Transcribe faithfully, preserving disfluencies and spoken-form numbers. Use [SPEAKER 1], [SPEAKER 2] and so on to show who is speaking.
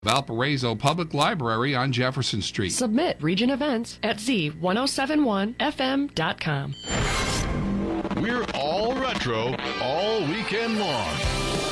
[SPEAKER 1] Valparaiso Public Library on Jefferson Street.
[SPEAKER 2] Submit region events at z ten seventy-one f m dot com.
[SPEAKER 3] We're all retro all weekend long.